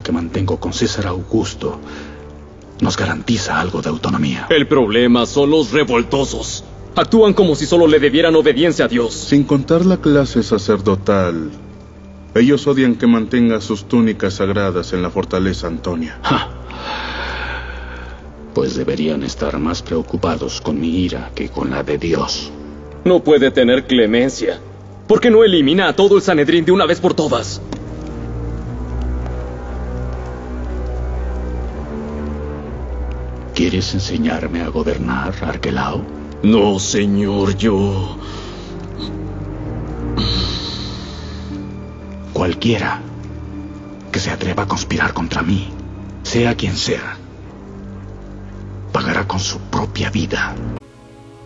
que mantengo con César Augusto nos garantiza algo de autonomía. El problema son los revoltosos. Actúan como si solo le debieran obediencia a Dios. Sin contar la clase sacerdotal, ellos odian que mantenga sus túnicas sagradas en la fortaleza Antonia. ¡Ja! Pues deberían estar más preocupados con mi ira que con la de Dios. No puede tener clemencia. ¿Por qué no elimina a todo el Sanedrín de una vez por todas? ¿Quieres enseñarme a gobernar, Arquelao? No, señor, yo... Cualquiera que se atreva a conspirar contra mí, sea quien sea, pagará con su propia vida.